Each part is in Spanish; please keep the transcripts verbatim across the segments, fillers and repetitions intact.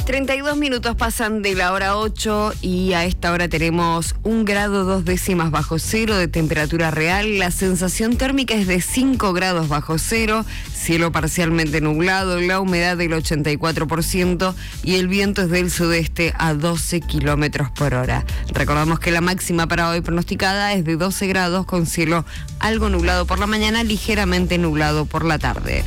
treinta y dos minutos pasan de la hora ocho y a esta hora tenemos un grado dos décimas bajo cero de temperatura real. La sensación térmica es de cinco grados bajo cero, cielo parcialmente nublado, la humedad del ochenta y cuatro por ciento y el viento es del sudeste a doce kilómetros por hora. Recordamos que la máxima para hoy pronosticada es de doce grados con cielo algo nublado por la mañana, ligeramente nublado por la tarde.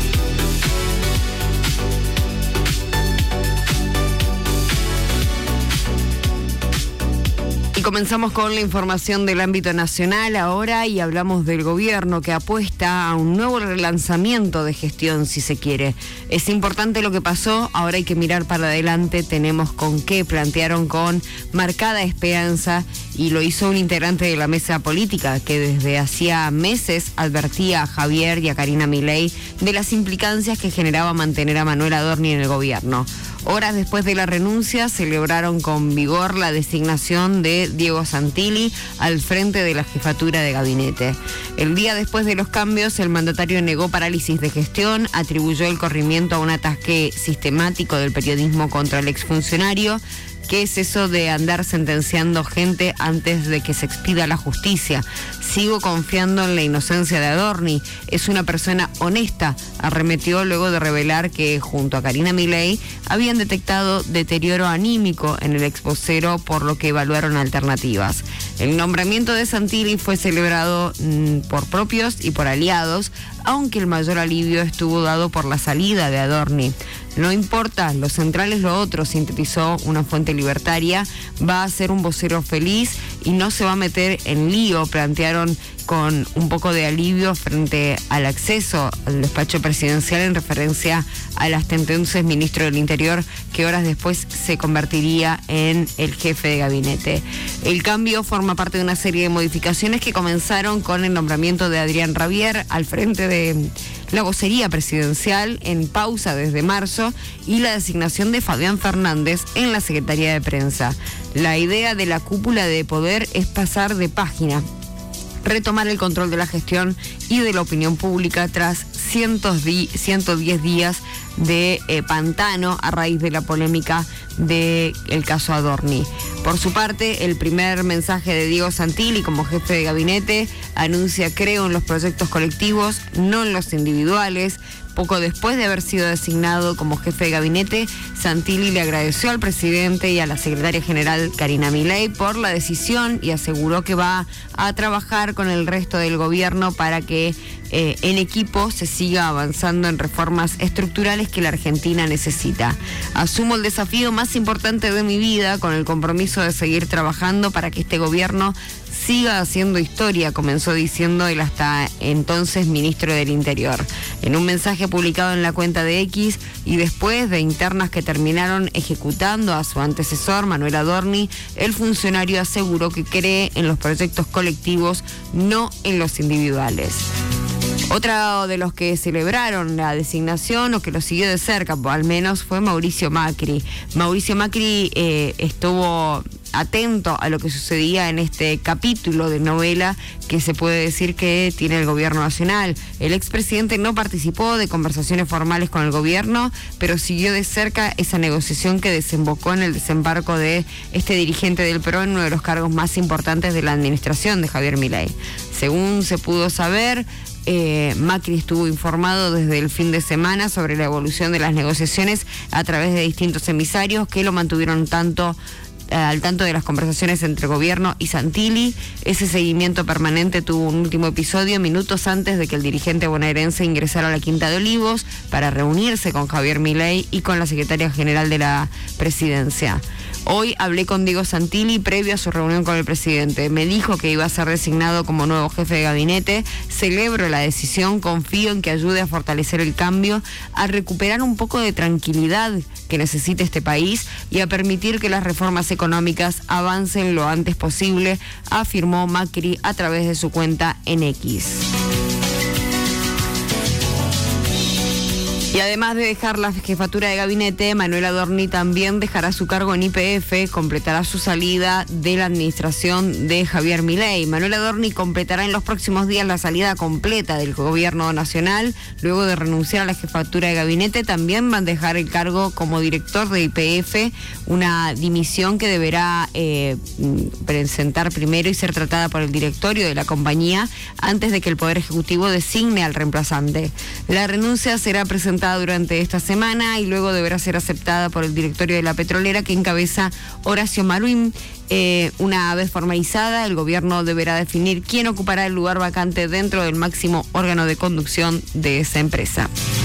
Y comenzamos con la información del ámbito nacional ahora y hablamos del gobierno que apuesta a un nuevo relanzamiento de gestión, si se quiere. Es importante lo que pasó, ahora hay que mirar para adelante, tenemos con qué, plantearon con marcada esperanza y lo hizo un integrante de la mesa política que desde hacía meses advertía a Javier y a Karina Milei de las implicancias que generaba mantener a Manuel Adorni en el gobierno. Horas después de la renuncia, celebraron con vigor la designación de Diego Santilli al frente de la jefatura de gabinete. El día después de los cambios, el mandatario negó parálisis de gestión, atribuyó el corrimiento a un ataque sistemático del periodismo contra el exfuncionario. ¿Qué es eso de andar sentenciando gente antes de que se expida la justicia? Sigo confiando en la inocencia de Adorni. Es una persona honesta, arremetió luego de revelar que junto a Karina Milei habían detectado deterioro anímico en el exvocero, por lo que evaluaron alternativas. El nombramiento de Santilli fue celebrado mmm, por propios y por aliados, aunque el mayor alivio estuvo dado por la salida de Adorni. No importa, lo central es lo otro, sintetizó una fuente libertaria, va a ser un vocero feliz y no se va a meter en lío, plantearon con un poco de alivio frente al acceso al despacho presidencial en referencia al hasta entonces ministro del Interior, que horas después se convertiría en el jefe de gabinete. El cambio forma parte de una serie de modificaciones que comenzaron con el nombramiento de Adrián Rabier al frente de la vocería presidencial en pausa desde marzo y la designación de Fabián Fernández en la Secretaría de Prensa. La idea de la cúpula de poder es pasar de página, retomar el control de la gestión y de la opinión pública tras ciento diez días de eh, pantano a raíz de la polémica del caso Adorni. Por su parte, el primer mensaje de Diego Santilli como jefe de gabinete anuncia: creo en los proyectos colectivos, no en los individuales. Poco después de haber sido designado como jefe de gabinete, Santilli le agradeció al presidente y a la secretaria general Karina Milei por la decisión y aseguró que va a trabajar con el resto del gobierno para que eh, en equipo se siga avanzando en reformas estructurales que la Argentina necesita. Asumo el desafío más importante de mi vida con el compromiso de seguir trabajando para que este gobierno siga haciendo historia, comenzó diciendo el hasta entonces ministro del Interior. En un mensaje publicado en la cuenta de X y después de internas que terminaron ejecutando a su antecesor, Manuel Adorni, el funcionario aseguró que cree en los proyectos colectivos, no en los individuales. Otro de los que celebraron la designación o que lo siguió de cerca, al menos, fue Mauricio Macri. Mauricio Macri eh, estuvo atento a lo que sucedía en este capítulo de novela que se puede decir que tiene el gobierno nacional. El expresidente no participó de conversaciones formales con el gobierno, pero siguió de cerca esa negociación que desembocó en el desembarco de este dirigente del P R O en uno de los cargos más importantes de la administración de Javier Milei. Según se pudo saber, Eh, Macri estuvo informado desde el fin de semana sobre la evolución de las negociaciones a través de distintos emisarios que lo mantuvieron tanto eh, al tanto de las conversaciones entre gobierno y Santilli. Ese seguimiento permanente tuvo un último episodio minutos antes de que el dirigente bonaerense ingresara a la Quinta de Olivos para reunirse con Javier Milei y con la secretaria general de la presidencia. Hoy hablé con Diego Santilli previo a su reunión con el presidente. Me dijo que iba a ser designado como nuevo jefe de gabinete. Celebro la decisión, confío en que ayude a fortalecer el cambio, a recuperar un poco de tranquilidad que necesita este país y a permitir que las reformas económicas avancen lo antes posible, afirmó Macri a través de su cuenta en X. Y además de dejar la jefatura de gabinete, Manuel Adorni también dejará su cargo en Y P F, completará su salida de la administración de Javier Milei. Manuel Adorni completará en los próximos días la salida completa del gobierno nacional. Luego de renunciar a la jefatura de gabinete, también van a dejar el cargo como director de Y P F, una dimisión que deberá eh, presentar primero y ser tratada por el directorio de la compañía antes de que el Poder Ejecutivo designe al reemplazante. La renuncia será presentada durante esta semana y luego deberá ser aceptada por el directorio de la petrolera que encabeza Horacio Maruín. Eh, una vez formalizada, el gobierno deberá definir quién ocupará el lugar vacante dentro del máximo órgano de conducción de esa empresa.